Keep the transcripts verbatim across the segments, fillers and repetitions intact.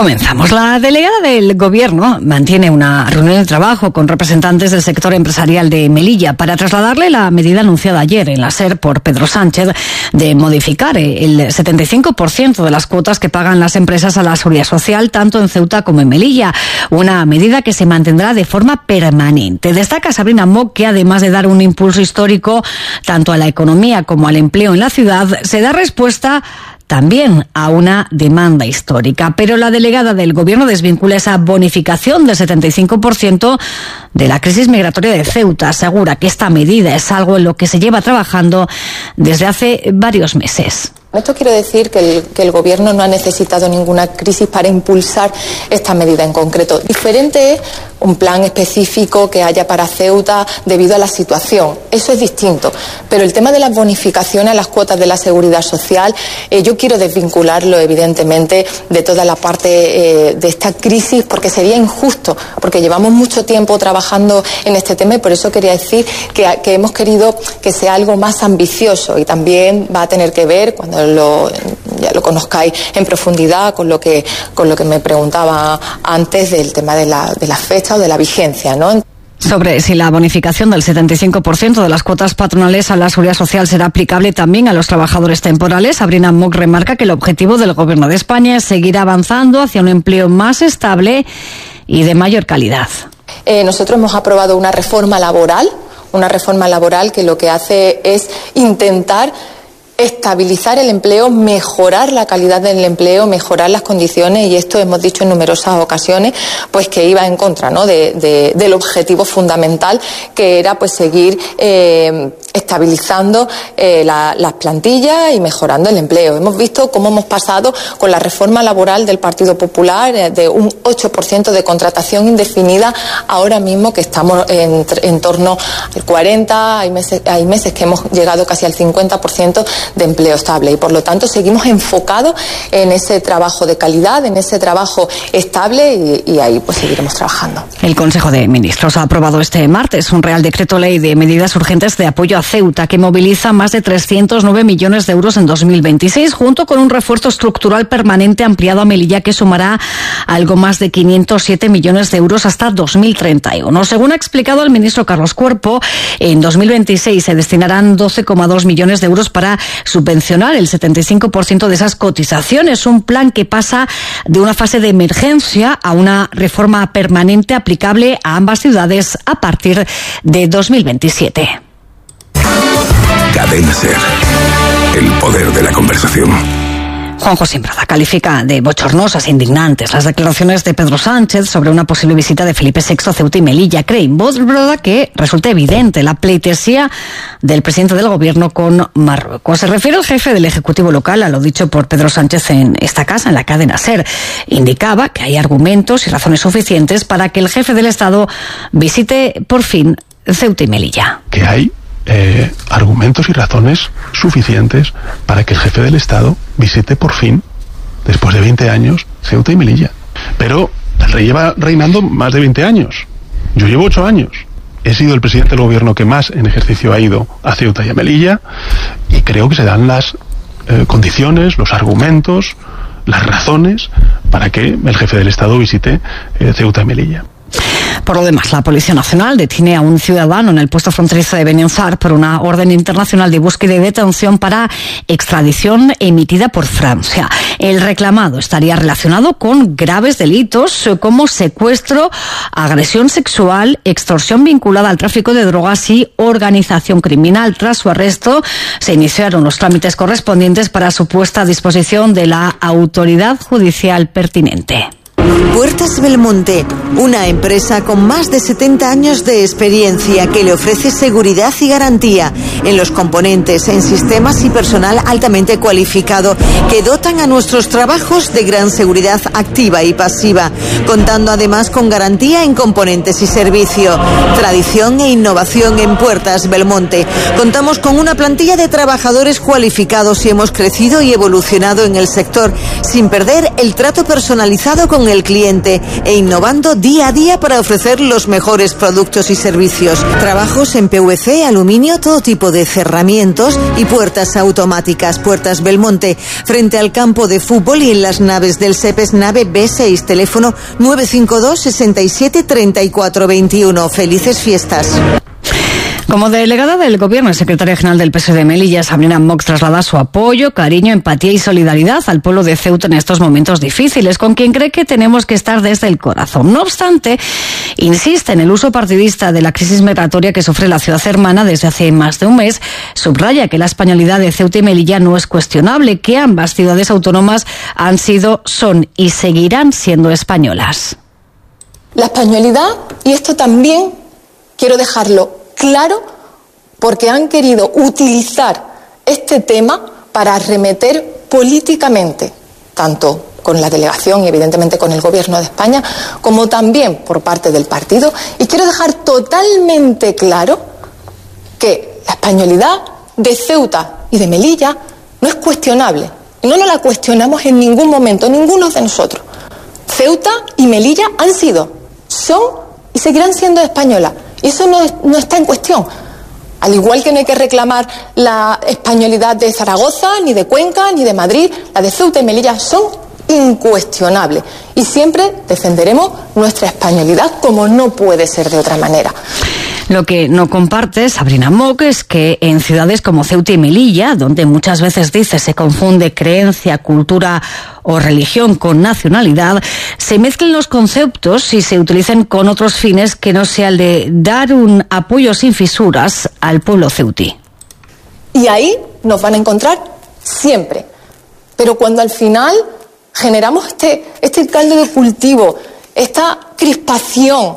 Comenzamos. La delegada del Gobierno mantiene una reunión de trabajo con representantes del sector empresarial de Melilla para trasladarle la medida anunciada ayer en la SER por Pedro Sánchez de modificar el setenta y cinco por ciento de las cuotas que pagan las empresas a la Seguridad Social, tanto en Ceuta como en Melilla. Una medida que se mantendrá de forma permanente. Destaca Sabrina Mock que, además de dar un impulso histórico tanto a la economía como al empleo en la ciudad, se da respuesta también a una demanda histórica. Pero la delegada del Gobierno desvincula esa bonificación del setenta y cinco por ciento de la crisis migratoria de Ceuta. Asegura que esta medida es algo en lo que se lleva trabajando desde hace varios meses. Esto quiero decir que el, que el Gobierno no ha necesitado ninguna crisis para impulsar esta medida en concreto. Diferente es un plan específico que haya para Ceuta debido a la situación. Eso es distinto. Pero el tema de las bonificaciones a las cuotas de la Seguridad Social, eh, yo quiero desvincularlo evidentemente de toda la parte eh, de esta crisis, porque sería injusto, porque llevamos mucho tiempo trabajando en este tema y por eso quería decir que, que hemos querido que sea algo más ambicioso y también va a tener que ver, cuando Lo, ya lo conozcáis en profundidad, con lo que con lo que me preguntaba antes del tema de la, de la fecha o de la vigencia, ¿no? Sobre si la bonificación del setenta y cinco por ciento de las cuotas patronales a la Seguridad Social será aplicable también a los trabajadores temporales, Sabrina Mock remarca que el objetivo del Gobierno de España es seguir avanzando hacia un empleo más estable y de mayor calidad. Eh, nosotros hemos aprobado una reforma laboral, una reforma laboral que lo que hace es intentar estabilizar el empleo, mejorar la calidad del empleo, mejorar las condiciones, y esto hemos dicho en numerosas ocasiones, pues que iba en contra, ¿no?, de, de, del objetivo fundamental, que era pues seguir eh, estabilizando eh, la, las plantillas y mejorando el empleo. Hemos visto cómo hemos pasado con la reforma laboral del Partido Popular eh, de un ocho por ciento de contratación indefinida, ahora mismo que estamos en, en torno al cuarenta, hay meses, hay meses que hemos llegado casi al cincuenta por ciento de empleo estable, y por lo tanto seguimos enfocados en ese trabajo de calidad, en ese trabajo estable, y, y ahí pues seguiremos trabajando. El Consejo de Ministros ha aprobado este martes un Real Decreto Ley de medidas urgentes de apoyo a Ceuta que moviliza más de trescientos nueve millones de euros en dos mil veintiséis, junto con un refuerzo estructural permanente ampliado a Melilla que sumará algo más de quinientos siete millones de euros hasta dos mil treinta y uno. Según ha explicado el ministro Carlos Cuerpo, en dos mil veintiséis se destinarán doce coma dos millones de euros para subvencionar el setenta y cinco por ciento de esas cotizaciones, un plan que pasa de una fase de emergencia a una reforma permanente aplicable a ambas ciudades a partir de dos mil veintisiete. Cadena SER, el poder de la conversación. Juan José Imbrada califica de bochornosas e indignantes las declaraciones de Pedro Sánchez sobre una posible visita de Felipe sexto a Ceuta y Melilla. Cree Imbrada que resulta evidente la pleitesía del presidente del Gobierno con Marruecos. Se refiere el jefe del Ejecutivo local a lo dicho por Pedro Sánchez en esta casa, en la cadena SER. Indicaba que hay argumentos y razones suficientes para que el jefe del Estado visite por fin Ceuta y Melilla. Que hay Eh, argumentos y razones suficientes para que el jefe del Estado visite por fin, después de veinte años, Ceuta y Melilla. Pero el rey lleva reinando más de veinte años. Yo llevo ocho años. He sido el presidente del Gobierno que más en ejercicio ha ido a Ceuta y a Melilla, y creo que se dan las eh, condiciones, los argumentos, las razones para que el jefe del Estado visite eh, Ceuta y Melilla. Por lo demás, la Policía Nacional detiene a un ciudadano en el puesto fronterizo de Beniansar por una orden internacional de búsqueda y detención para extradición emitida por Francia. El reclamado estaría relacionado con graves delitos como secuestro, agresión sexual, extorsión vinculada al tráfico de drogas y organización criminal. Tras su arresto, se iniciaron los trámites correspondientes para su puesta a disposición de la autoridad judicial pertinente. Puertas Belmonte, una empresa con más de setenta años de experiencia que le ofrece seguridad y garantía en los componentes, en sistemas y personal altamente cualificado que dotan a nuestros trabajos de gran seguridad activa y pasiva, contando además con garantía en componentes y servicio. Tradición e innovación en Puertas Belmonte. Contamos con una plantilla de trabajadores cualificados y hemos crecido y evolucionado en el sector sin perder el trato personalizado con el al cliente e innovando día a día para ofrecer los mejores productos y servicios. Trabajos en P V C, aluminio, todo tipo de cerramientos y puertas automáticas. Puertas Belmonte, frente al campo de fútbol y en las naves del SEPES, nave B seis, teléfono nueve cinco dos, sesenta y siete, treinta y cuatro veintiuno. Felices fiestas. Como delegada del Gobierno y secretaria general del P S de Melilla, Sabrina Mox traslada su apoyo, cariño, empatía y solidaridad al pueblo de Ceuta en estos momentos difíciles, con quien cree que tenemos que estar desde el corazón. No obstante, insiste en el uso partidista de la crisis migratoria que sufre la ciudad hermana desde hace más de un mes. Subraya que la españolidad de Ceuta y Melilla no es cuestionable, que ambas ciudades autónomas han sido, son y seguirán siendo españolas. La españolidad, y esto también quiero dejarlo claro, porque han querido utilizar este tema para arremeter políticamente, tanto con la delegación y evidentemente con el Gobierno de España, como también por parte del partido. Y quiero dejar totalmente claro que la españolidad de Ceuta y de Melilla no es cuestionable. No nos la cuestionamos en ningún momento, ninguno de nosotros. Ceuta y Melilla han sido, son y seguirán siendo españolas. Y eso no, no está en cuestión. Al igual que no hay que reclamar la españolidad de Zaragoza, ni de Cuenca, ni de Madrid, la de Ceuta y Melilla son incuestionables. Y siempre defenderemos nuestra españolidad como no puede ser de otra manera. Lo que no comparte Sabrina Mox es que en ciudades como Ceuta y Melilla, donde muchas veces dice se confunde creencia, cultura o religión con nacionalidad, se mezclen los conceptos y se utilicen con otros fines que no sea el de dar un apoyo sin fisuras al pueblo ceutí. Y ahí nos van a encontrar siempre. Pero cuando al final generamos este, este caldo de cultivo, esta crispación,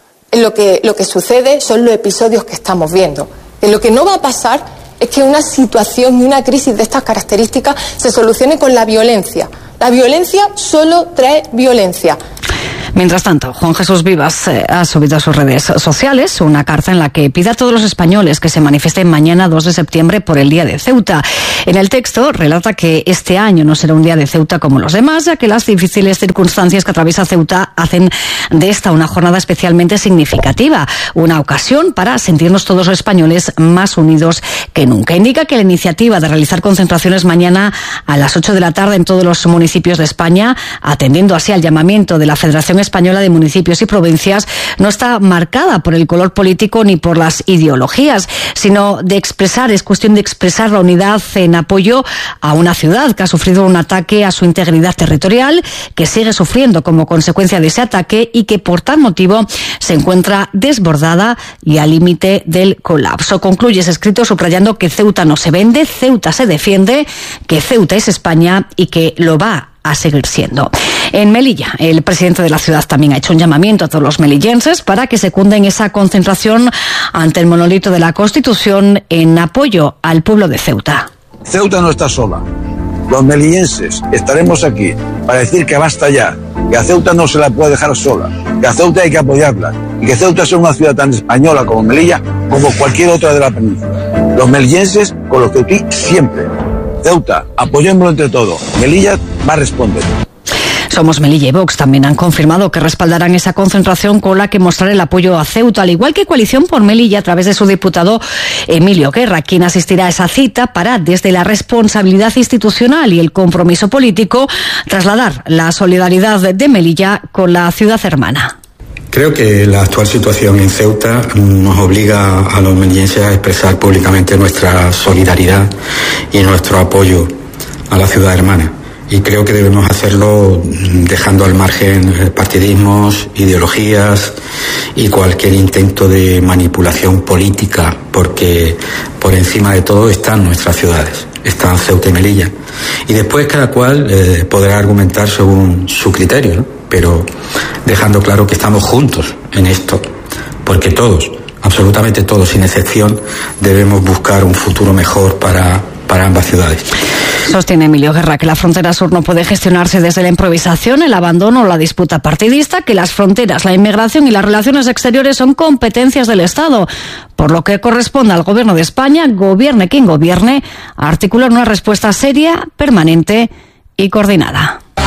lo que, lo que sucede son los episodios que estamos viendo. Y lo que no va a pasar es que una situación y una crisis de estas características se solucione con la violencia. La violencia solo trae violencia. Mientras tanto, Juan Jesús Vivas eh, ha subido a sus redes sociales una carta en la que pide a todos los españoles que se manifiesten mañana dos de septiembre por el Día de Ceuta. En el texto relata que este año no será un día de Ceuta como los demás, ya que las difíciles circunstancias que atraviesa Ceuta hacen de esta una jornada especialmente significativa, una ocasión para sentirnos todos los españoles más unidos que nunca. Indica que la iniciativa de realizar concentraciones mañana a las ocho de la tarde en todos los municipios de España, atendiendo así al llamamiento de la Federación Española de Municipios y Provincias, no está marcada por el color político ni por las ideologías, sino de expresar, es cuestión de expresar la unidad en apoyo a una ciudad que ha sufrido un ataque a su integridad territorial, que sigue sufriendo como consecuencia de ese ataque y que por tal motivo se encuentra desbordada y al límite del colapso. Concluye ese escrito subrayando que Ceuta no se vende, Ceuta se defiende, que Ceuta es España y que lo va a seguir siendo. En Melilla, el presidente de la ciudad también ha hecho un llamamiento a todos los melillenses para que secunden esa concentración ante el monolito de la Constitución en apoyo al pueblo de Ceuta. Ceuta no está sola. Los melillenses estaremos aquí para decir que basta ya, que a Ceuta no se la puede dejar sola, que a Ceuta hay que apoyarla y que Ceuta es una ciudad tan española como Melilla como cualquier otra de la península. Los melillenses con los ceutí siempre. Ceuta, apoyémoslo entre todos. Melilla va a responder. Somos Melilla y Vox también han confirmado que respaldarán esa concentración con la que mostrar el apoyo a Ceuta, al igual que Coalición por Melilla a través de su diputado Emilio Guerra, quien asistirá a esa cita para, desde la responsabilidad institucional y el compromiso político, trasladar la solidaridad de Melilla con la ciudad hermana. Creo que la actual situación en Ceuta nos obliga a los melillenses a expresar públicamente nuestra solidaridad y nuestro apoyo a la ciudad hermana. Y creo que debemos hacerlo dejando al margen partidismos, ideologías y cualquier intento de manipulación política, porque por encima de todo están nuestras ciudades, están Ceuta y Melilla. Y después cada cual eh, podrá argumentar según su criterio, ¿no? Pero dejando claro que estamos juntos en esto, porque todos, absolutamente todos, sin excepción, debemos buscar un futuro mejor para, para ambas ciudades. Sostiene Emilio Guerra que la frontera sur no puede gestionarse desde la improvisación, el abandono o la disputa partidista, que las fronteras, la inmigración y las relaciones exteriores son competencias del Estado, por lo que corresponde al Gobierno de España, gobierne quien gobierne, articular una respuesta seria, permanente y coordinada.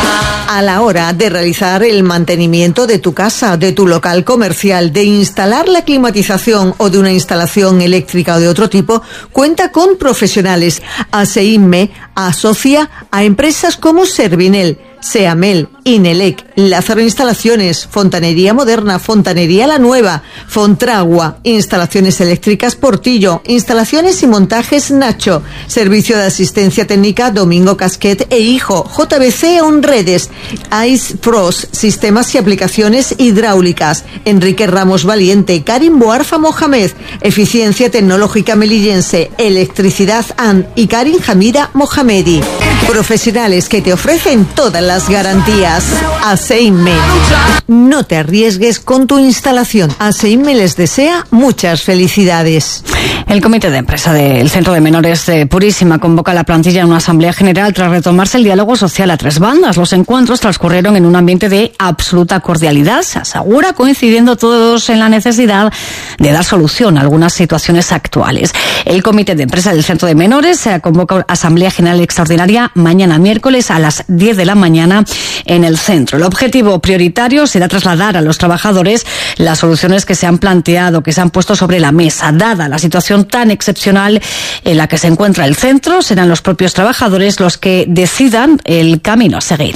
A la hora de realizar el mantenimiento de tu casa, de tu local comercial, de instalar la climatización o de una instalación eléctrica o de otro tipo, cuenta con profesionales. ASEINME asocia a empresas como Servinel, Seamel, Inelec, Lázaro Instalaciones, Fontanería Moderna, Fontanería La Nueva, Fontragua, Instalaciones Eléctricas Portillo, Instalaciones y Montajes Nacho, Servicio de Asistencia Técnica Domingo Casquet e Hijo, J B C Onredes, Ice Pros, Sistemas y Aplicaciones Hidráulicas, Enrique Ramos Valiente, Karim Boarfa Mohamed, Eficiencia Tecnológica Melillense, Electricidad A N y Karim Hamida Mohamedi. Profesionales que te ofrecen todas las garantías. ASEINME. No te arriesgues con tu instalación. ASEINME les desea muchas felicidades. El Comité de Empresa del Centro de Menores de Purísima convoca a la plantilla a una asamblea general tras retomarse el diálogo social a tres bandas. Los encuentros transcurrieron en un ambiente de absoluta cordialidad, se asegura, coincidiendo todos en la necesidad de dar solución a algunas situaciones actuales. El Comité de Empresa del Centro de Menores se convoca a asamblea general extraordinaria mañana miércoles a las diez de la mañana en el centro. El objetivo prioritario será trasladar a los trabajadores las soluciones que se han planteado, que se han puesto sobre la mesa. Dada la situación tan excepcional en la que se encuentra el centro, serán los propios trabajadores los que decidan el camino a seguir.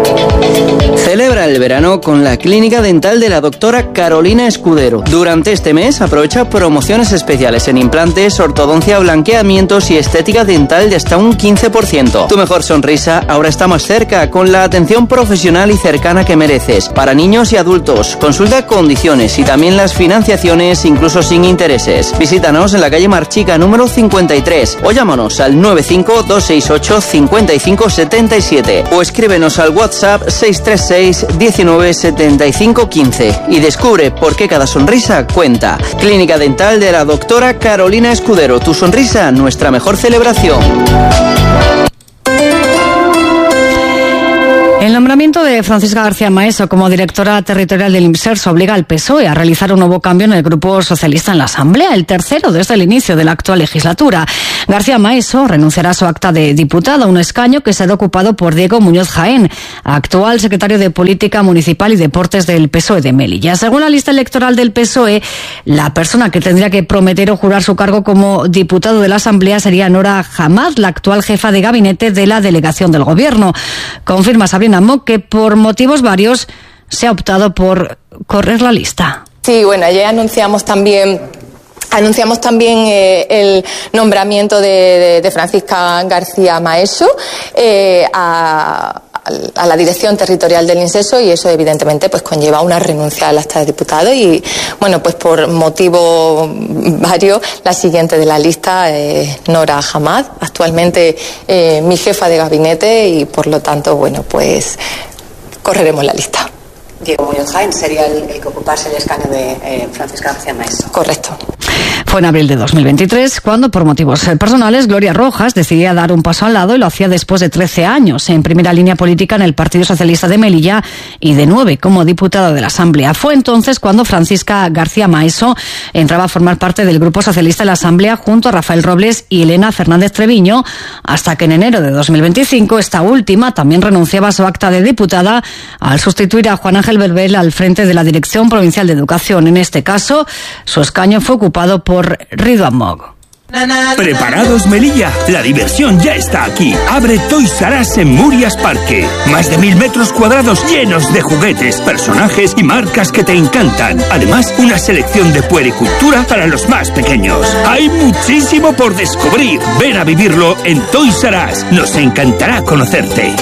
Celebra el verano con la clínica dental de la doctora Carolina Escudero. Durante este mes aprovecha promociones especiales en implantes, ortodoncia, blanqueamientos y estética dental de hasta un quince por ciento. Tu mejor sonrisa ahora está más cerca con la atención profesional y cercana que mereces. Para niños y adultos, consulta condiciones y también las financiaciones incluso sin intereses. Visítanos en la calle Marchica número cincuenta y tres o llámanos al nueve cinco dos seis ocho cinco cinco siete siete o escríbenos al WhatsApp seis tres seis diecinueve setenta y cinco quince y descubre por qué cada sonrisa cuenta. Clínica Dental de la doctora Carolina Escudero. Tu sonrisa, nuestra mejor celebración. El nombramiento de Francisca García Maeso como directora territorial del INSERS obliga al P S O E a realizar un nuevo cambio en el Grupo Socialista en la Asamblea, el tercero desde el inicio de la actual legislatura. García Maeso renunciará a su acta de diputada, un escaño que será ocupado por Diego Muñoz Jaén, actual secretario de Política Municipal y Deportes del P S O E de Melilla. Según la lista electoral del P S O E, la persona que tendría que prometer o jurar su cargo como diputado de la Asamblea sería Nora Hamad, la actual jefa de gabinete de la delegación del Gobierno. Confirma Sabrina Mock que por motivos varios se ha optado por correr la lista. Sí, bueno, ayer anunciamos también Anunciamos también eh, el nombramiento de, de, de Francisca García Maeso eh, a, a la dirección territorial del INSESO, y eso evidentemente pues conlleva una renuncia al acta de diputado, y bueno, pues por motivos varios la siguiente de la lista es Nora Hamad, actualmente eh, mi jefa de gabinete, y por lo tanto bueno, pues correremos la lista. Diego Muñoz Jaén sería el, el que ocupase el escaño de eh, Francisca García Maeso. Correcto. Fue en abril de dos mil veintitrés cuando, por motivos personales, Gloria Rojas decidía dar un paso al lado, y lo hacía después de trece años en primera línea política en el Partido Socialista de Melilla y de nueve como diputada de la Asamblea. Fue entonces cuando Francisca García Maeso entraba a formar parte del Grupo Socialista de la Asamblea junto a Rafael Robles y Elena Fernández Treviño, hasta que en enero de dos mil veinticinco esta última también renunciaba a su acta de diputada al sustituir a Juan Ángel Berbel al frente de la Dirección Provincial de Educación. En este caso, su escaño fue ocupado por Ridwan Mock. ¿Preparados, Melilla? La diversión ya está aquí. Abre Toys R Us en Murias Parque. Más de mil metros cuadrados llenos de juguetes, personajes y marcas que te encantan. Además, una selección de puericultura para los más pequeños. Hay muchísimo por descubrir. Ven a vivirlo en Toys R Us. Nos encantará conocerte.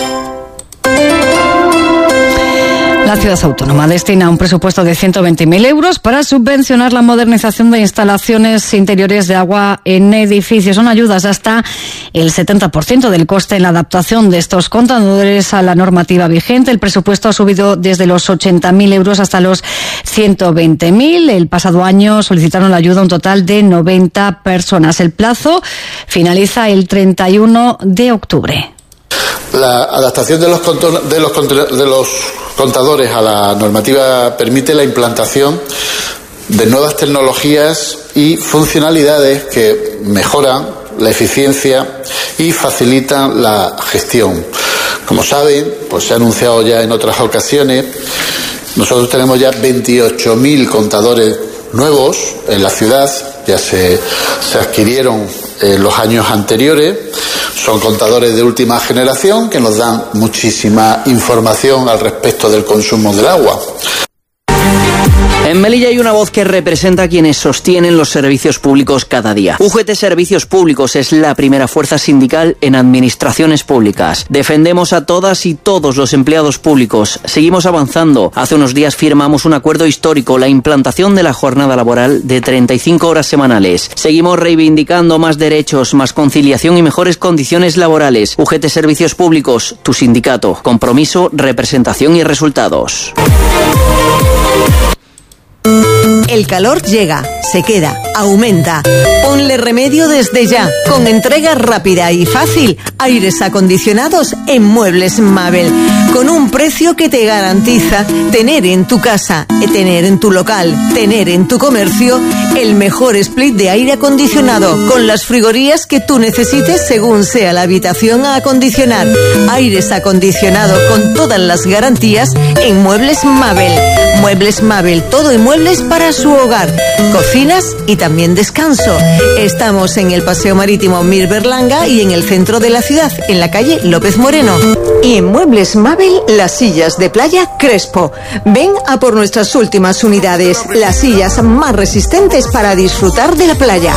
La ciudad autónoma destina un presupuesto de ciento veinte mil euros para subvencionar la modernización de instalaciones interiores de agua en edificios. Son ayudas hasta el setenta por ciento del coste en la adaptación de estos contenedores a la normativa vigente. El presupuesto ha subido desde los ochenta mil euros hasta los ciento veinte mil. El pasado año solicitaron la ayuda un total de noventa personas. El plazo finaliza el treinta y uno de octubre. La adaptación de los, de los, de los contadores a la normativa permite la implantación de nuevas tecnologías y funcionalidades que mejoran la eficiencia y facilitan la gestión. Como saben, pues se ha anunciado ya en otras ocasiones, nosotros tenemos ya veintiocho mil contadores nuevos en la ciudad, ya se, se adquirieron en los años anteriores. Son contadores de última generación que nos dan muchísima información al respecto del consumo del agua. En Melilla hay una voz que representa a quienes sostienen los servicios públicos cada día. U G T Servicios Públicos es la primera fuerza sindical en administraciones públicas. Defendemos a todas y todos los empleados públicos. Seguimos avanzando. Hace unos días firmamos un acuerdo histórico, la implantación de la jornada laboral de treinta y cinco horas semanales. Seguimos reivindicando más derechos, más conciliación y mejores condiciones laborales. U G T Servicios Públicos, tu sindicato. Compromiso, representación y resultados. El calor llega, se queda, aumenta. Ponle remedio desde ya, con entrega rápida y fácil. Aires acondicionados en Muebles Mabel, con un precio que te garantiza tener en tu casa, tener en tu local, tener en tu comercio el mejor split de aire acondicionado, con las frigorías que tú necesites según sea la habitación a acondicionar. Aires acondicionados con todas las garantías en Muebles Mabel. Muebles Mabel, todo en muebles para su hogar, cocinas y también descanso. Estamos en el Paseo Marítimo Mir Berlanga y en el centro de la ciudad, en la calle López Moreno. Y en Muebles Mabel, las sillas de playa Crespo. Ven a por nuestras últimas unidades, las sillas más resistentes para disfrutar de la playa.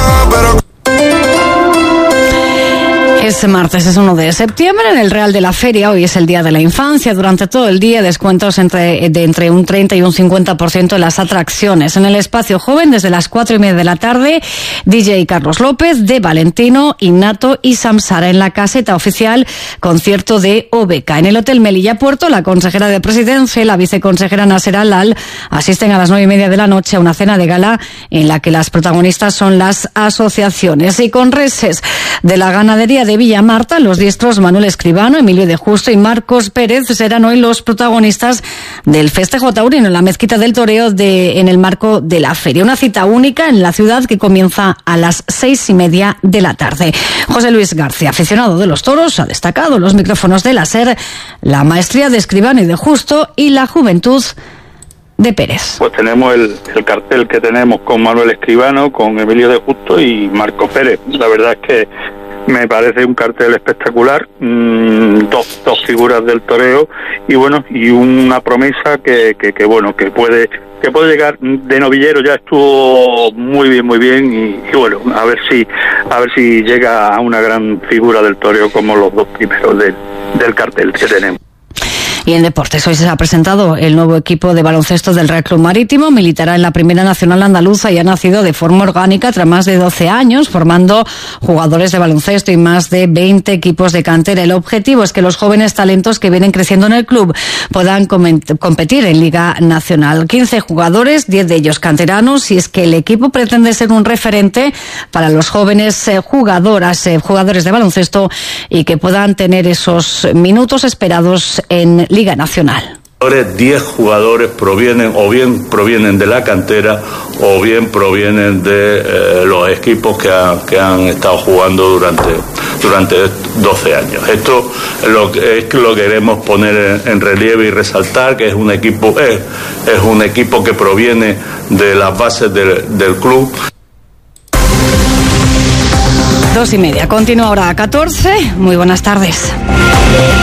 Este martes es uno de septiembre en el Real de la Feria. Hoy es el Día de la Infancia. Durante todo el día descuentos entre, de entre un treinta y un cincuenta por ciento en las atracciones. En el espacio joven desde las cuatro y media de la tarde, D J Carlos López, de Valentino, Innato y Samsara. En la caseta oficial, concierto de Obeca. En el Hotel Melilla Puerto, la consejera de Presidencia y la viceconsejera Nasser Al-Al asisten a las nueve y media de la noche a una cena de gala en la que las protagonistas son las asociaciones. Y con reses de la ganadería de Villa Marta, los diestros Manuel Escribano, Emilio de Justo y Marcos Pérez serán hoy los protagonistas del festejo taurino en la Mezquita del Toreo de, en el marco de la feria. Una cita única en la ciudad que comienza a las seis y media de la tarde. José Luis García, aficionado de los toros, ha destacado los micrófonos de la SER, la maestría de Escribano y de Justo y la juventud de Pérez. Pues tenemos el, el cartel que tenemos con Manuel Escribano, con Emilio de Justo y Marcos Pérez. La verdad es que me parece un cartel espectacular, mmm, dos, dos figuras del toreo y bueno, y una promesa que, que, que bueno, que puede que puede llegar. De novillero ya estuvo muy bien, muy bien y, y bueno, a ver si a ver si llega a una gran figura del toreo como los dos primeros de, del cartel que tenemos. Y en deportes, hoy se ha presentado el nuevo equipo de baloncesto del Real Club Marítimo. Militará en la Primera Nacional Andaluza y ha nacido de forma orgánica tras más de doce años, formando jugadores de baloncesto y más de veinte equipos de cantera. El objetivo es que los jóvenes talentos que vienen creciendo en el club puedan competir en Liga Nacional. quince jugadores, diez de ellos canteranos, y es que el equipo pretende ser un referente para los jóvenes eh, jugadoras, eh, jugadores de baloncesto y que puedan tener esos minutos esperados en Liga Nacional. diez jugadores provienen o bien provienen de la cantera o bien provienen de eh, los equipos que, ha, que han estado jugando durante durante doce años. Esto es lo que, es lo que queremos poner en, en relieve y resaltar, que es un equipo es, es un equipo que proviene de las bases del, del club. Dos y media. Continúa ahora a catorce. Muy buenas tardes.